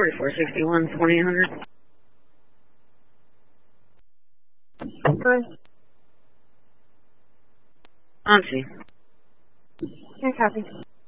4461, 2800. Hi. On scene. Can I copy?